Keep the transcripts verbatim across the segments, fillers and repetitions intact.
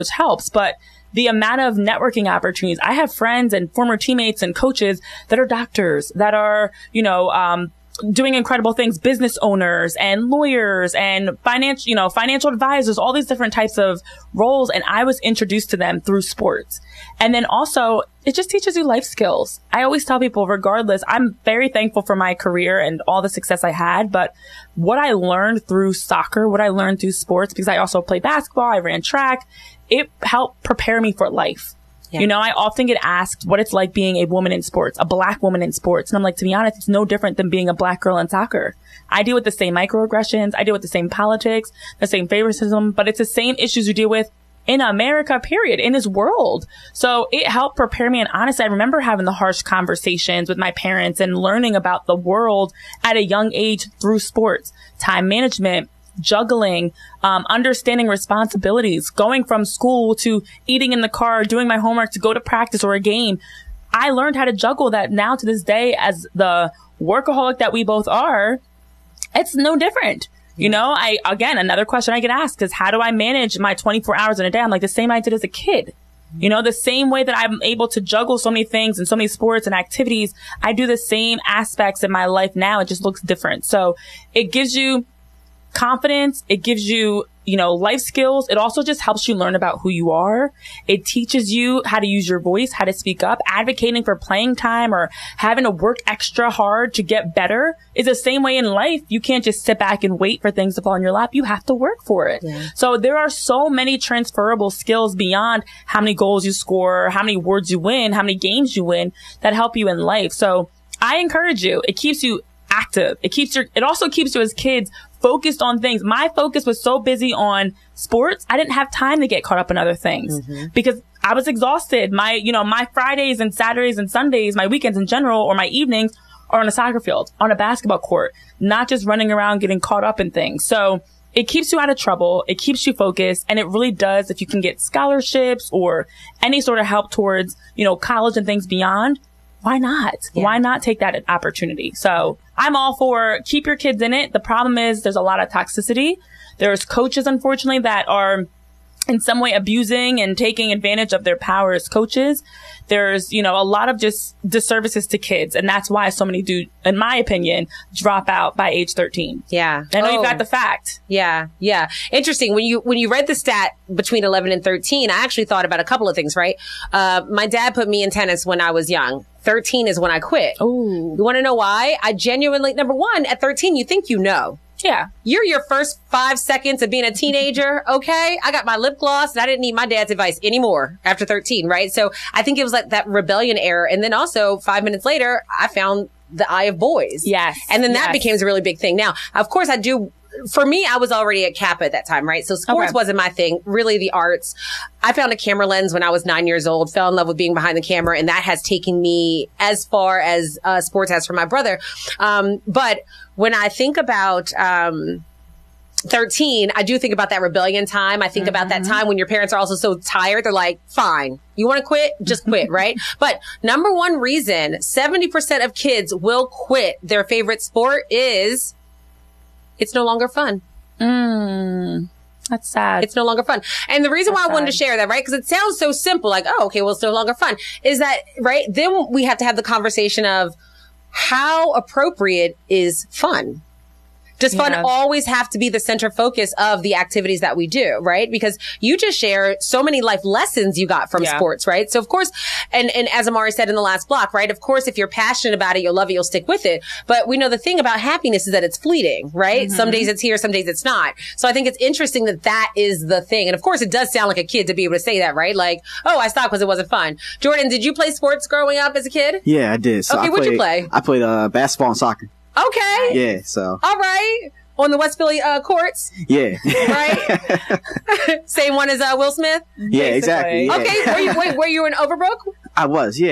which helps. But the amount of networking opportunities, I have friends and former teammates and coaches that are doctors, that are, you know, um, doing incredible things, business owners and lawyers and financial, you know, financial advisors, all these different types of roles. And I was introduced to them through sports. And then also it just teaches you life skills. I always tell people, regardless, I'm very thankful for my career and all the success I had. But what I learned through soccer, what I learned through sports, because I also played basketball, I ran track, it helped prepare me for life. Yeah. You know, I often get asked what it's like being a woman in sports, a black woman in sports. And I'm like, to be honest, it's no different than being a black girl in soccer. I deal with the same microaggressions. I deal with the same politics, the same favoritism, but it's the same issues you deal with in America, period, in this world. So it helped prepare me. And honestly, I remember having the harsh conversations with my parents and learning about the world at a young age through sports, time management, juggling, um, understanding responsibilities, going from school to eating in the car, doing my homework to go to practice or a game. I learned how to juggle that now to this day as the workaholic that we both are. It's no different. You know, I, again, another question I get asked is how do I manage my twenty-four hours in a day? I'm like, the same I did as a kid. You know, the same way that I'm able to juggle so many things and so many sports and activities, I do the same aspects in my life now. It just looks different. So it gives you confidence. It gives you, you know, life skills. It also just helps you learn about who you are. It teaches you how to use your voice, how to speak up. Advocating for playing time or having to work extra hard to get better is the same way in life. You can't just sit back and wait for things to fall in your lap. You have to work for it. Yeah. So there are so many transferable skills beyond how many goals you score, how many awards you win, how many games you win that help you in life. So I encourage you. It keeps you active. It keeps your, it also keeps you as kids focused on things. My focus was so busy on sports, I didn't have time to get caught up in other things mm-hmm. because I was exhausted. My, you know, my Fridays and Saturdays and Sundays, my weekends in general, or my evenings are on a soccer field, on a basketball court, not just running around getting caught up in things. So it keeps you out of trouble. It keeps you focused. And it really does. If you can get scholarships or any sort of help towards, you know, college and things beyond, why not? Yeah. Why not take that opportunity? So I'm all for keep your kids in it. The problem is there's a lot of toxicity. There's coaches, unfortunately, that are in some way abusing and taking advantage of their power as coaches. There's, you know, a lot of just disservices to kids. And that's why so many do, in my opinion, drop out by age thirteen. Yeah. I know oh. you've got the fact. Yeah. Yeah. Interesting. When you, when you read the stat between eleven and thirteen, I actually thought about a couple of things, right? Uh, my dad put me in tennis when I was young. thirteen is when I quit. Oh. You want to know why? I genuinely, number one, at thirteen, you think you know. Yeah. You're your first five seconds of being a teenager. Okay. I got my lip gloss and I didn't need my dad's advice anymore after thirteen, right? So I think it was like that rebellion era. And then also five minutes later, I found the Eye of Boys. Yes. And then that yes. became a really big thing. Now, of course, I do. For me, I was already at Kappa at that time, right? So sports okay. wasn't my thing, really the arts. I found a camera lens when I was nine years old, fell in love with being behind the camera, and that has taken me as far as uh, sports has for my brother. Um, but when I think about um thirteen, I do think about that rebellion time. I think mm-hmm. about that time when your parents are also so tired. They're like, fine, you want to quit? Just quit, right? But number one reason seventy percent of kids will quit their favorite sport is it's no longer fun. Mm, that's sad. It's no longer fun. And the reason that's why I wanted sad. to share that, right? Because it sounds so simple, like, oh, okay, well, it's no longer fun. Is that, right? Then we have to have the conversation of how appropriate is fun? Does fun yeah. always have to be the center focus of the activities that we do, right? Because you just share so many life lessons you got from yeah. sports, right? So of course, and, and as Amari said in the last block, right? Of course, if you're passionate about it, you'll love it, you'll stick with it. But we know the thing about happiness is that it's fleeting, right? Mm-hmm. Some days it's here, some days it's not. So I think it's interesting that that is the thing. And of course, it does sound like a kid to be able to say that, right? Like, oh, I stopped because it wasn't fun. Jordan, did you play sports growing up as a kid? Yeah, I did. So okay, I what'd played, you play? I played uh, basketball and soccer. Okay. Yeah, so. All right. On the West Philly uh, courts? Yeah. Right? Same one as uh, Will Smith? Yeah, basically. Exactly. Yeah. Okay. Were you, wait, were you in Overbrook? I was, yeah. Oh,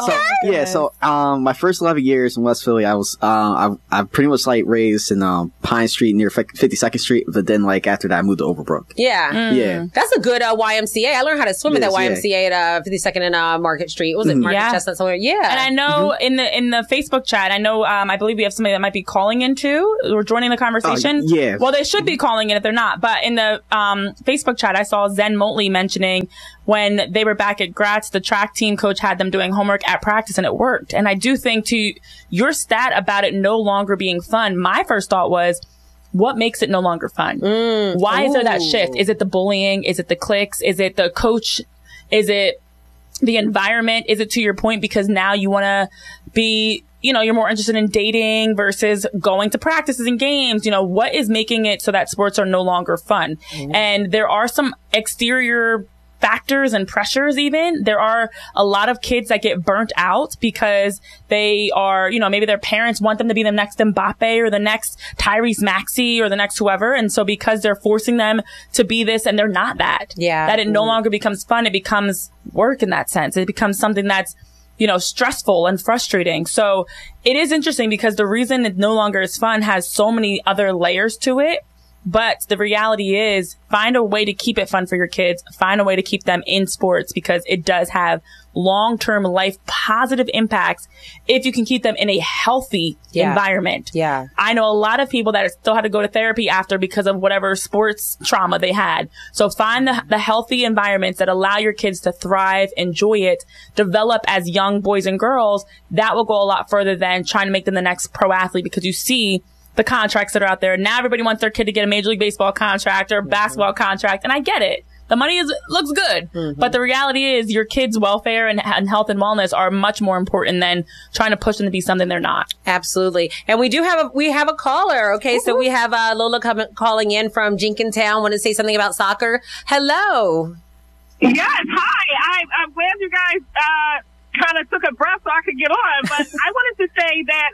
Okay. So, yeah, so um, my first eleven years in West Philly, I was uh, I I pretty much like raised in um, Pine Street near fifty-second Street, but then like after that I moved to Overbrook. Yeah, mm. yeah, that's a good uh, Y M C A. I learned how to swim at that Yes, Y M C A yeah. at uh, fifty-second and uh, Market Street. Was it Market Yeah. Chestnut somewhere? Yeah, And I know in the in the Facebook chat, I know um, I believe we have somebody that might be calling in too or joining the conversation. Uh, yeah. Well, they should be calling in if they're not. But in the um, Facebook chat, I saw Zen Motley mentioning when they were back at Gratz, the track team coach had them doing homework at practice and it worked. And I do think to your stat about it no longer being fun, my first thought was, what makes it no longer fun? Mm. Why Ooh. is there that shift? Is it the bullying? Is it the cliques? Is it the coach? Is it the environment? Is it to your point because now you want to be, you know, you're more interested in dating versus going to practices and games? You know, what is making it so that sports are no longer fun? Mm. And there are some exterior factors and pressures even. There are a lot of kids that get burnt out because they are, you know, maybe their parents want them to be the next Mbappe or the next Tyrese Maxey or the next whoever. And so because they're forcing them to be this and they're not that, yeah, that it no longer becomes fun. It becomes work in that sense. It becomes something that's, you know, stressful and frustrating. So it is interesting because the reason it no longer is fun has so many other layers to it. But the reality is find a way to keep it fun for your kids. Find a way to keep them in sports because it does have long-term life positive impacts if you can keep them in a healthy yeah. environment. Yeah. I know a lot of people that still had to go to therapy after because of whatever sports trauma they had. So find the, the healthy environments that allow your kids to thrive, enjoy it, develop as young boys and girls. That will go a lot further than trying to make them the next pro athlete because you see the contracts that are out there. Now everybody wants their kid to get a Major League Baseball contract or a basketball contract. And I get it. The money is looks good. Mm-hmm. But the reality is your kids' welfare and, and health and wellness are much more important than trying to push them to be something they're not. Absolutely. And we do have a, we have a caller. Okay. Mm-hmm. So we have uh, Lola coming, calling in from Jenkintown. Want to say something about soccer? Hello. Yes. Hi. I, I'm glad you guys, uh, kind of took a breath so I could get on, but I wanted to say that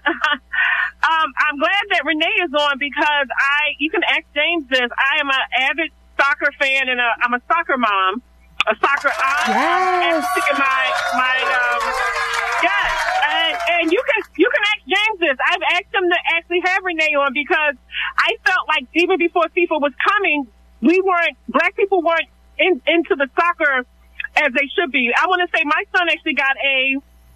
um, I'm glad that Renee is on because I, you can ask James this, I am an avid soccer fan and a, I'm a soccer mom, a soccer aunt, yes. and my, my, um, yes, and, and you can, you can ask James this. I've asked him to actually have Renee on because I felt like even before FIFA was coming, we weren't, black people weren't in, into the soccer as they should be. I want to say my son actually got a,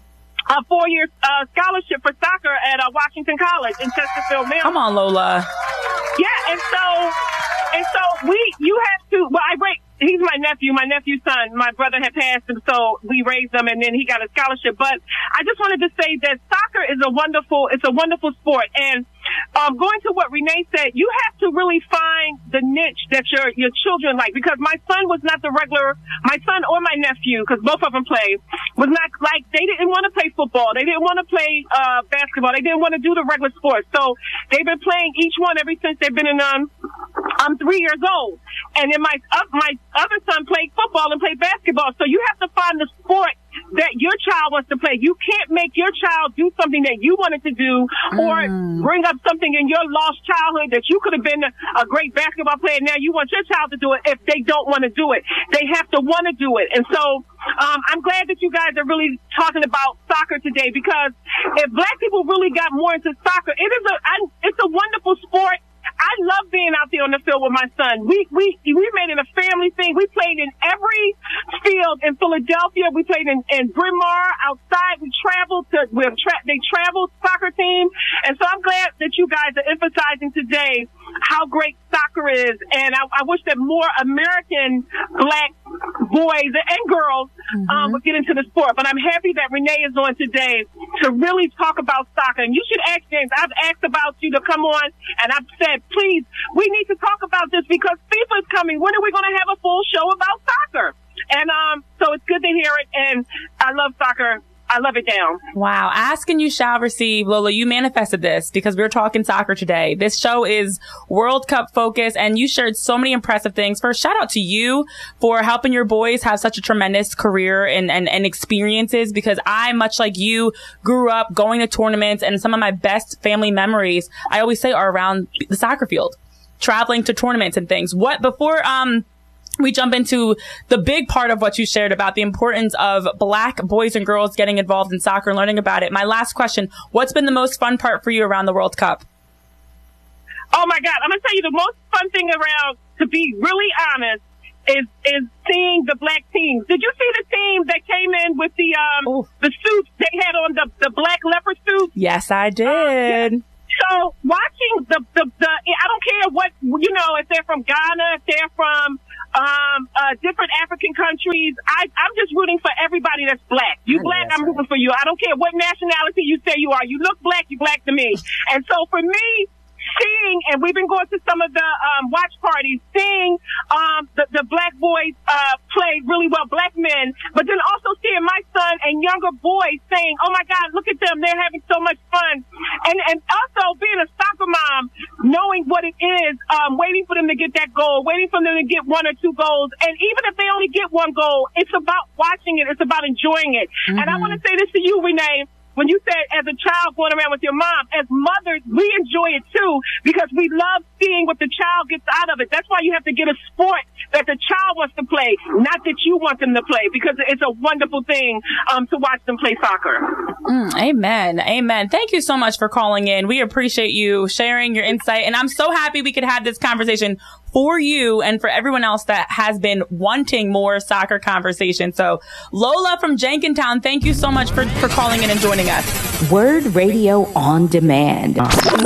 a four-year uh, scholarship for soccer at uh, Washington College in Chesterfield, Maryland. Come on, Lola. Yeah, and so, and so we, you have to, well, I break, he's my nephew, my nephew's son. My brother had passed him, so we raised him, and then he got a scholarship. But I just wanted to say that soccer is a wonderful, it's a wonderful sport. And um, going to what Renee said, you have to really find the niche that your your children like. Because my son was not the regular, my son or my nephew, because both of them play, was not like, they didn't want to play football. They didn't want to play uh basketball. They didn't want to do the regular sports. So they've been playing each one ever since they've been in um I'm three years old. And then my uh, my other son played football and played basketball. So you have to find the sport that your child wants to play. You can't make your child do something that you wanted to do or mm. bring up something in your lost childhood that you could have been a, a great basketball player. Now you want your child to do it if they don't want to do it. They have to want to do it. And so um, I'm glad that you guys are really talking about soccer today because if black people really got more into soccer, it is a, I, it's a wonderful sport. I love being out there on the field with my son. We, we, we made it a family thing. We played in every field in Philadelphia. We played in, in Bryn Mawr outside. We traveled to, we tra- they traveled soccer team. And so I'm glad that you guys are emphasizing today how great soccer is. And I, I wish that more American black boys and girls, mm-hmm. um, would get into the sport. But I'm happy that Renee is on today to really talk about soccer. And you should ask James. I've asked about you to come on and I've said, please, we need to talk about this because FIFA is coming. When are we going to have a full show about soccer? And um, so it's good to hear it. And I love soccer. I love it down. Wow. Ask and you shall receive. Lola, you manifested this because we were talking soccer today. This show is World Cup focused and you shared so many impressive things. First, shout out to you for helping your boys have such a tremendous career and, and, and experiences because I, much like you, grew up going to tournaments and some of my best family memories, I always say, are around the soccer field, traveling to tournaments and things. What, before, um, we jump into the big part of what you shared about the importance of Black boys and girls getting involved in soccer and learning about it. My last question, what's been the most fun part for you around the World Cup? Oh, my God. I'm going to tell you the most fun thing around, to be really honest, is is seeing the Black teams. Did you see the team that came in with the um Ooh. the suits they had on, the, the black leopard suits? Yes, I did. Uh, yeah. So watching the, the, the, I don't care what, you know, if they're from Ghana, if they're from um uh different African countries, I, I'm just rooting for everybody that's Black. You I Black, I'm rooting right. for you. I don't care what nationality you say you are. You look Black, you Black to me. And so for me, seeing, and we've been going to some of the um, watch parties, seeing um, the, the Black boys uh, play really well, Black men, but then also seeing my son and younger boys saying, oh, my God, look at them. They're having so much fun. And and also being a soccer mom, knowing what it is, um, waiting for them to get that goal, waiting for them to get one or two goals. And even if they only get one goal, it's about watching it. It's about enjoying it. Mm-hmm. And I want to say this to you, Renee. When you said as a child going around with your mom, as mothers, we enjoy it too because we love seeing what the child gets out of it. That's why you have to get a sport that the child wants to play, not that you want them to play, because it's a wonderful thing um, to watch them play soccer. Mm, amen. Amen. Thank you so much for calling in. We appreciate you sharing your insight. And I'm so happy we could have this conversation for you and for everyone else that has been wanting more soccer conversation. So Lola from Jenkintown, thank you so much for, for calling in and joining us. Word Radio on Demand.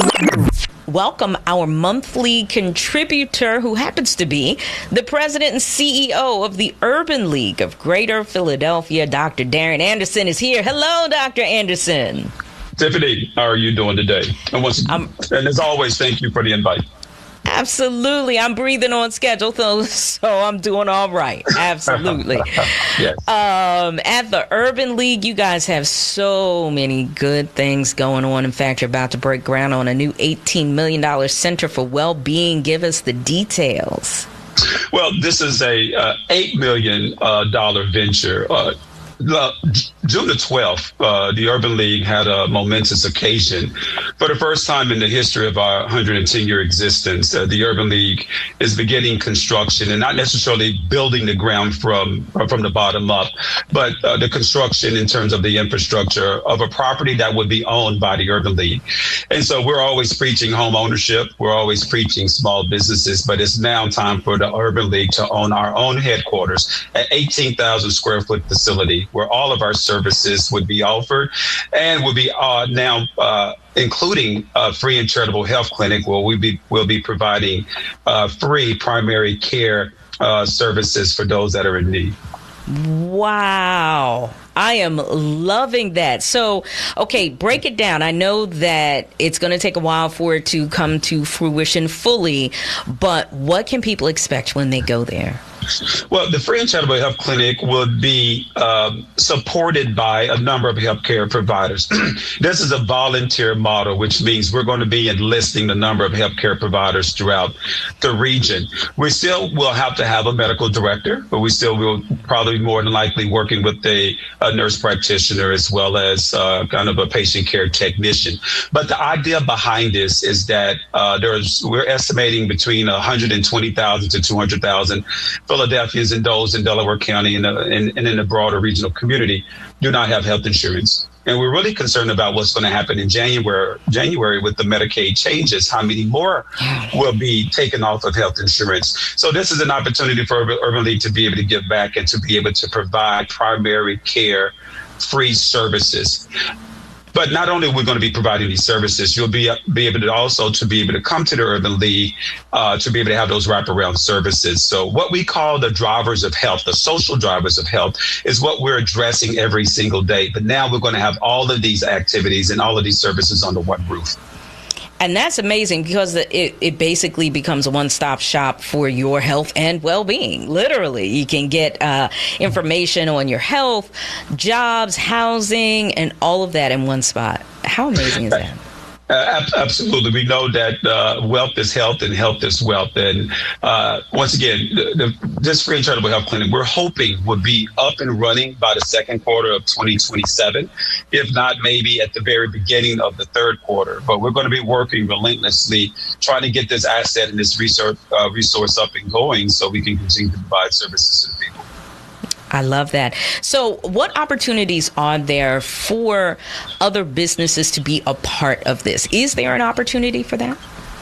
Welcome our monthly contributor who happens to be the president and C E O of the Urban League of Greater Philadelphia. Doctor Darren Anderson is here. Hello, Doctor Anderson. Tiffany, how are you doing today? And, once, um, and as always, thank you for the invite. Absolutely. I'm breathing on schedule, so, so I'm doing all right. Absolutely. Yes. Um, at the Urban League, you guys have so many good things going on. In fact, you're about to break ground on a new eighteen million dollars Center for Well-Being. Give us the details. Well, this is a uh, eight million dollars uh, venture. Uh, Uh, June the twelfth, uh, the Urban League had a momentous occasion. For the first time in the history of our one hundred ten year existence, uh, the Urban League is beginning construction and not necessarily building the ground from uh, from the bottom up, but uh, the construction in terms of the infrastructure of a property that would be owned by the Urban League. And so we're always preaching home ownership. We're always preaching small businesses, but it's now time for the Urban League to own our own headquarters, an eighteen thousand square foot facility where all of our services would be offered and would be uh, now uh, including a free and charitable health clinic where we be, will be providing uh, free primary care uh, services for those that are in need. Wow. I am loving that. So, okay, break it down. I know that it's going to take a while for it to come to fruition fully, but what can people expect when they go there? Well, the Free and Charitable Health Clinic will be um, supported by a number of healthcare providers. This is a volunteer model, which means we're going to be enlisting the number of healthcare providers throughout the region. We still will have to have a medical director, but we still will probably more than likely working with a, a nurse practitioner as well as uh, kind of a patient care technician. But the idea behind this is that uh, there's we're estimating between one hundred twenty thousand to two hundred thousand Philadelphians and those in Delaware County and, uh, and, and in the broader regional community do not have health insurance. And we're really concerned about what's going to happen in January, January with the Medicaid changes, how many more will be taken off of health insurance. So this is an opportunity for Urban League to be able to give back and to be able to provide primary care free services. But not only are we going to be providing these services, you'll be be able to also to be able to come to the Urban League uh, to be able to have those wraparound services. So what we call the drivers of health, the social drivers of health, is what we're addressing every single day. But now we're going to have all of these activities and all of these services under one roof. And that's amazing because it, it basically becomes a one-stop shop for your health and well-being. Literally, you can get uh, information on your health, jobs, housing, and all of that in one spot. How amazing is that? Uh, absolutely. We know that uh, wealth is health and health is wealth. And uh, once again, the, the, this free and charitable health clinic, we're hoping will be up and running by the second quarter of twenty twenty-seven, if not maybe at the very beginning of the third quarter. But we're going to be working relentlessly trying to get this asset and this research, uh, resource up and going so we can continue to provide services to the people. I love that. So what opportunities are there for other businesses to be a part of this? Is there an opportunity for that?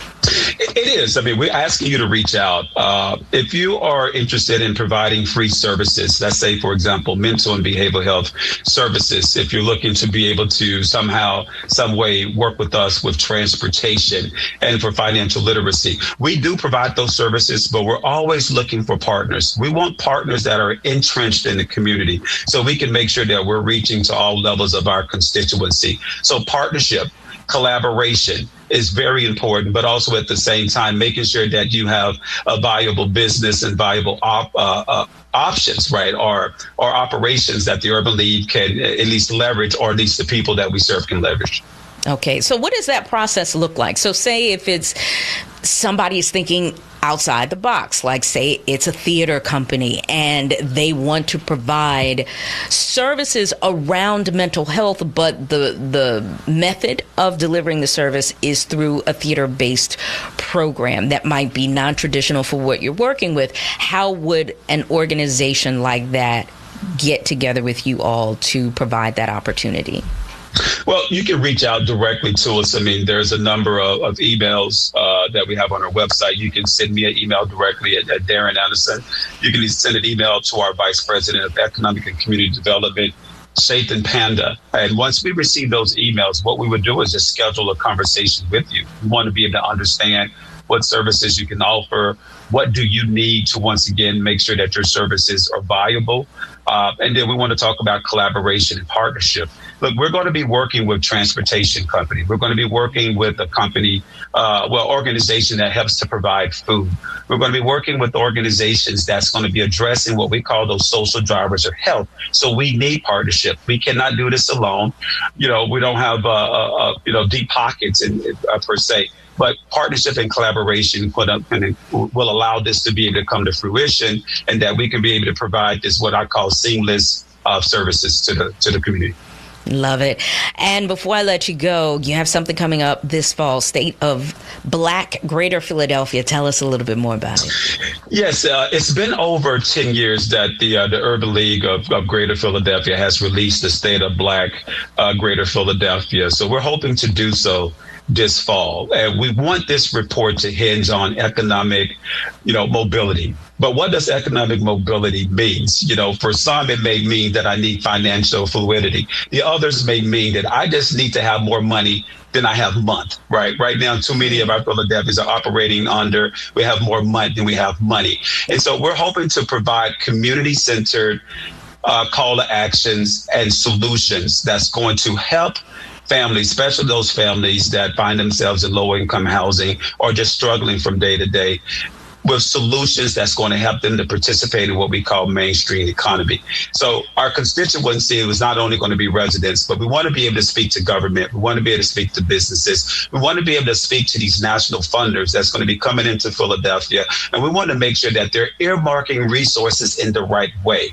It is. I mean, we're asking you to reach out. Uh, if you are interested in providing free services, let's say, for example, mental and behavioral health services, if you're looking to be able to somehow, some way work with us with transportation and for financial literacy, we do provide those services, but we're always looking for partners. We want partners that are entrenched in the community so we can make sure that we're reaching to all levels of our constituency. So partnership, collaboration is very important, but also at the same time, making sure that you have a viable business and viable op, uh, uh, options, right, or or operations that the Urban League can at least leverage, or at least the people that we serve can leverage. Okay, so what does that process look like? So say if it's somebody is thinking outside the box, like say it's a theater company and they want to provide services around mental health, but the the method of delivering the service is through a theater-based program that might be non-traditional for what you're working with. How would an organization like that get together with you all to provide that opportunity? Well, you can reach out directly to us. I mean, there's a number of, of emails uh, that we have on our website. You can send me an email directly at, at Darren Anderson. You can send an email to our Vice President of Economic and Community Development, Shaitan Panda. And once we receive those emails, what we would do is just schedule a conversation with you. We want to be able to understand what services you can offer. What do you need to, once again, make sure that your services are viable? Uh, and then we want to talk about collaboration and partnership. Look, we're going to be working with transportation company. We're going to be working with a company, uh, well, organization that helps to provide food. We're going to be working with organizations that's going to be addressing what we call those social drivers of health. So we need partnership. We cannot do this alone. You know, we don't have, uh, uh, you know, deep pockets in, uh, per se. But partnership and collaboration put up and will allow this to be able to come to fruition, and that we can be able to provide this what I call seamless uh, services to the to the community. Love it. And before I let you go, you have something coming up this fall, State of Black Greater Philadelphia. Tell us a little bit more about it. Yes, uh, it's been over ten years that the uh, the Urban League of, of Greater Philadelphia has released the State of Black uh, Greater Philadelphia. So we're hoping to do so this fall. And we want this report to hinge on economic, you know, mobility. But what does economic mobility mean? You know, for some, it may mean that I need financial fluidity. The others may mean that I just need to have more money than I have month, right? Right now, too many of our Philadelphians are operating under, we have more month than we have money. And so we're hoping to provide community-centered uh, call to actions and solutions that's going to help families, especially those families that find themselves in low income housing or just struggling from day to day, with solutions that's going to help them to participate in what we call mainstream economy. So our constituency was not only going to be residents, but we want to be able to speak to government. We want to be able to speak to businesses. We want to be able to speak to these national funders that's going to be coming into Philadelphia. And we want to make sure that they're earmarking resources in the right way.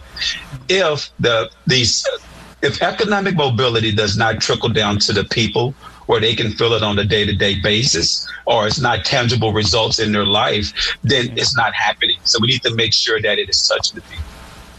If the these If economic mobility does not trickle down to the people where they can feel it on a day-to-day basis, or it's not tangible results in their life, then it's not happening. So we need to make sure that it is touching the people.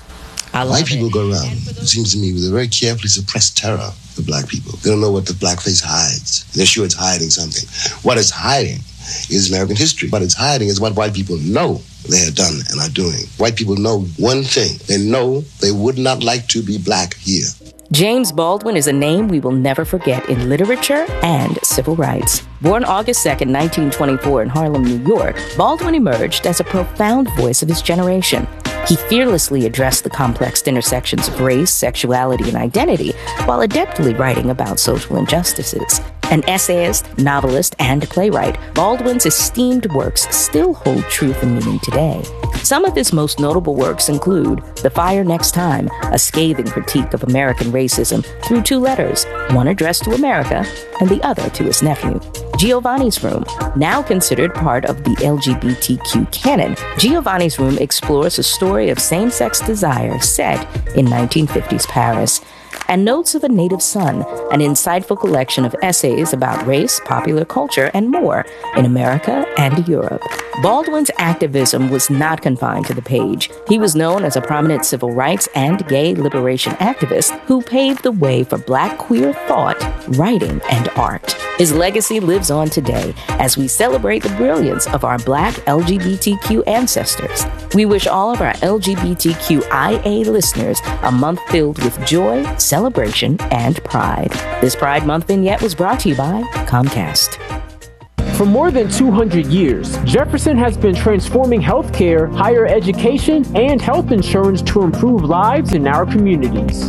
I White people go around, it seems to me, with a very carefully suppressed terror for black people. They don't know what the blackface hides. They're sure it's hiding something. What it's hiding is American history. What it's hiding is what white people know they have done and are doing. White people know one thing. They know they would not like to be black here. James Baldwin is a name we will never forget in literature and civil rights. Born August second, nineteen twenty-four in Harlem, New York, Baldwin emerged as a profound voice of his generation. He fearlessly addressed the complex intersections of race, sexuality, and identity while adeptly writing about social injustices. An essayist, novelist, and playwright, Baldwin's esteemed works still hold truth and meaning today. Some of his most notable works include The Fire Next Time, a scathing critique of American racism through two letters, one addressed to America and the other to his nephew. Giovanni's Room, now considered part of the L G B T Q canon, Giovanni's Room explores a story of same-sex desire set in nineteen fifties Paris. And Notes of a Native Son, an insightful collection of essays about race, popular culture, and more in America and Europe. Baldwin's activism was not confined to the page. He was known as a prominent civil rights and gay liberation activist who paved the way for Black queer thought, writing, and art. His legacy lives on today as we celebrate the brilliance of our Black L G B T Q ancestors. We wish all of our L G B T Q I A listeners a month filled with joy, celebration, and pride. This Pride Month vignette was brought to you by Comcast. For more than two hundred years, Jefferson has been transforming healthcare, higher education, and health insurance to improve lives in our communities.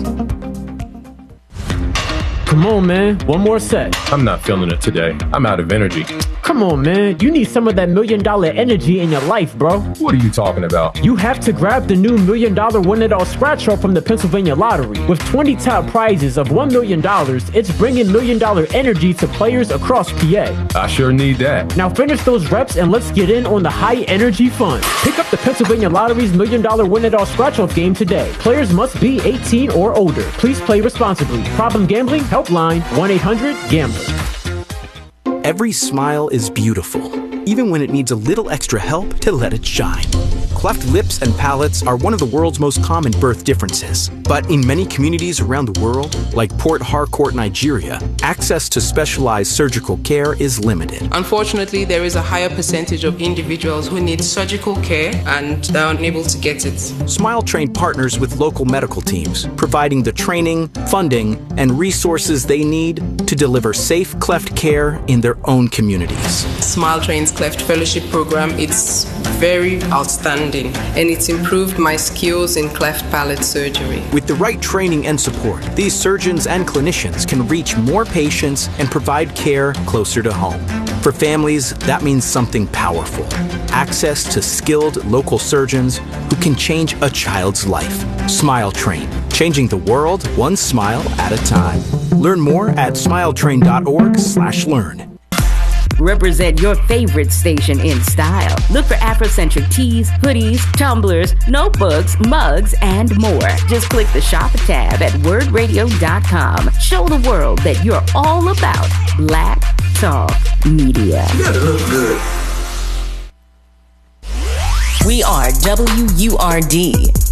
Come on, man. One more set. I'm not feeling it today. I'm out of energy. Come on, man. You need some of that million dollar energy in your life, bro. What are you talking about? You have to grab the new million dollar win it all scratch off from the Pennsylvania Lottery. With twenty top prizes of one million dollars, it's bringing million dollar energy to players across P A. I sure need that. Now finish those reps and let's get in on the high energy fun. Pick up the Pennsylvania Lottery's million dollar win it all scratch off game today. Players must be eighteen or older. Please play responsibly. Problem gambling? Helpline one eight hundred gambler. Every smile is beautiful, even when it needs a little extra help to let it shine. Cleft lips and palates are one of the world's most common birth differences. But in many communities around the world, like Port Harcourt, Nigeria, access to specialized surgical care is limited. Unfortunately, there is a higher percentage of individuals who need surgical care and are unable to get it. Smile Train partners with local medical teams, providing the training, funding, and resources they need to deliver safe cleft care in their own communities. Smile Train's Cleft Fellowship Program, it's very outstanding, and it's improved my skills in cleft palate surgery. With the right training and support, these surgeons and clinicians can reach more patients and provide care closer to home. For families, that means something powerful. Access to skilled local surgeons who can change a child's life. Smile Train, changing the world one smile at a time. Learn more at smiletrain.org slash learn. Represent your favorite station in style. Look for Afrocentric tees, hoodies, tumblers, notebooks, mugs, and more. Just click the shop tab at word radio dot com. Show the world that you're all about Black Talk Media. You gotta look good. We are W U R D,